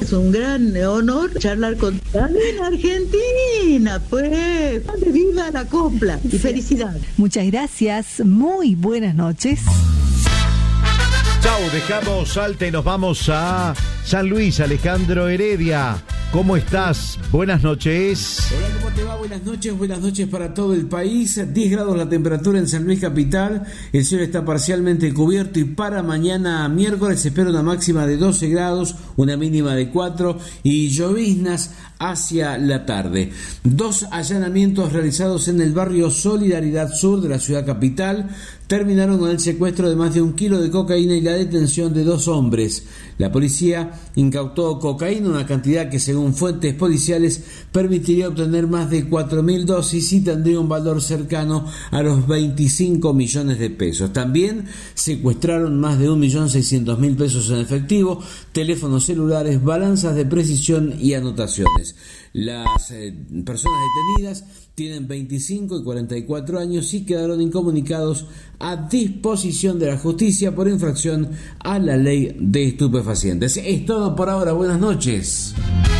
es un gran honor charlar con en Argentina, pues. ¡Viva la copla! Y felicidad. Muchas gracias, muy buenas noches. Chau, dejamos Salta y nos vamos a San Luis. Alejandro Heredia, ¿cómo estás? Buenas noches. Hola, ¿cómo te va? Buenas noches para todo el país. 10 grados la temperatura en San Luis capital, el cielo está parcialmente cubierto y para mañana miércoles se espera una máxima de 12 grados, una mínima de 4 y lloviznas hacia la tarde. 2 allanamientos realizados en el barrio Solidaridad Sur de la ciudad capital terminaron con el secuestro de más de 1 kilo de cocaína y la detención de 2 hombres. La policía incautó cocaína, una cantidad que según fuentes policiales permitiría obtener más de 4.000 dosis y tendría un valor cercano a los 25 millones de pesos. También secuestraron más de 1.600.000 pesos en efectivo, teléfonos celulares, balanzas de precisión y anotaciones. Las personas detenidas tienen 25 y 44 años y quedaron incomunicados a disposición de la justicia por infracción a la ley de estupefacientes. Es todo por ahora, buenas noches.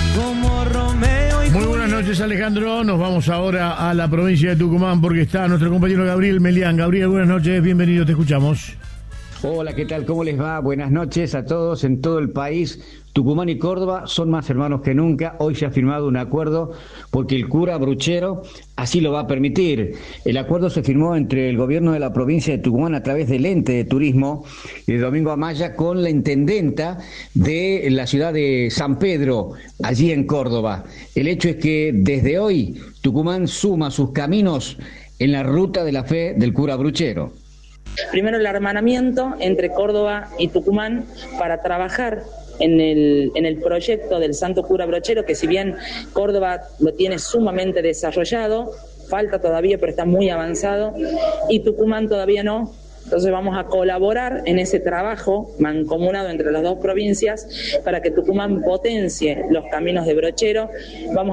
Muy buenas noches, Alejandro. Nos vamos ahora a la provincia de Tucumán porque está nuestro compañero Gabriel Melián. Gabriel, buenas noches, bienvenido, te escuchamos. Hola, ¿qué tal? ¿Cómo les va? Buenas noches a todos en todo el país. Tucumán y Córdoba son más hermanos que nunca. Hoy se ha firmado un acuerdo porque el cura Bruchero así lo va a permitir. El acuerdo se firmó entre el gobierno de la provincia de Tucumán a través del ente de turismo de Domingo Amaya con la intendenta de la ciudad de San Pedro, allí en Córdoba. El hecho es que desde hoy Tucumán suma sus caminos en la ruta de la fe del cura Bruchero. Primero el hermanamiento entre Córdoba y Tucumán para trabajar en el proyecto del Santo Cura Brochero, que si bien Córdoba lo tiene sumamente desarrollado, falta todavía, pero está muy avanzado, y Tucumán todavía no. Entonces vamos a colaborar en ese trabajo mancomunado entre las dos provincias para que Tucumán potencie los caminos de Brochero. Vamos